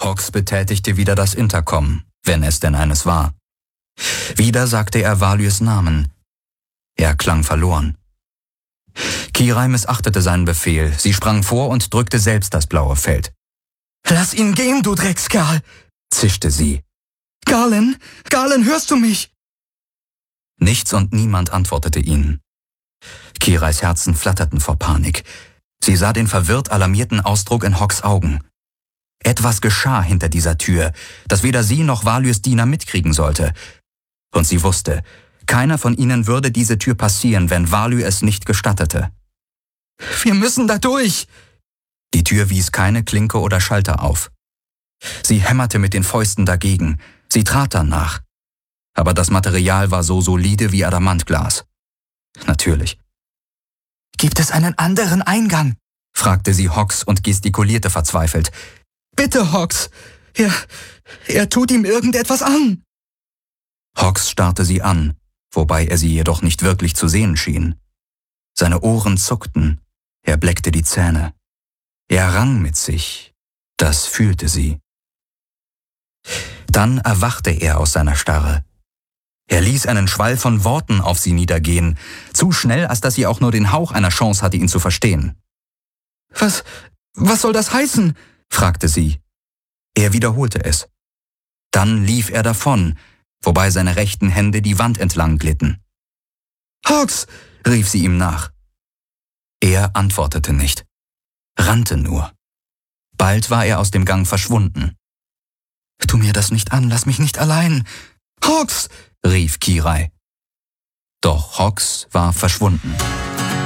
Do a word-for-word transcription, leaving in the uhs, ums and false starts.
Hawks betätigte wieder das Intercom, wenn es denn eines war. Wieder sagte er Valyus Namen. Er klang verloren. Kirai missachtete seinen Befehl. Sie sprang vor und drückte selbst das blaue Feld. »Lass ihn gehen, du Dreckskerl«, zischte sie. »Galen, Galen, hörst du mich?« Nichts und niemand antwortete ihnen. Kirais Herzen flatterten vor Panik. Sie sah den verwirrt alarmierten Ausdruck in Hawks Augen. Etwas geschah hinter dieser Tür, das weder sie noch Valyus Diener mitkriegen sollte. Und sie wusste, keiner von ihnen würde diese Tür passieren, wenn Valy es nicht gestattete. »Wir müssen da durch!« Die Tür wies keine Klinke oder Schalter auf. Sie hämmerte mit den Fäusten dagegen. Sie trat danach. Aber das Material war so solide wie Adamantglas. Natürlich. »Gibt es einen anderen Eingang?« fragte sie Hawks und gestikulierte verzweifelt. »Bitte, Hawks! Er, er tut ihm irgendetwas an!« Hawks starrte sie an, wobei er sie jedoch nicht wirklich zu sehen schien. Seine Ohren zuckten, er bleckte die Zähne. Er rang mit sich, das fühlte sie. Dann erwachte er aus seiner Starre. Er ließ einen Schwall von Worten auf sie niedergehen, zu schnell, als dass sie auch nur den Hauch einer Chance hatte, ihn zu verstehen. »Was, was soll das heißen?« fragte sie. Er wiederholte es. Dann lief er davon, wobei seine rechten Hände die Wand entlang glitten. »Hawks«, rief sie ihm nach. Er antwortete nicht, rannte nur. Bald war er aus dem Gang verschwunden. »Tu mir das nicht an, lass mich nicht allein!« »Hawks«, rief Kirai. Doch Hawks war verschwunden.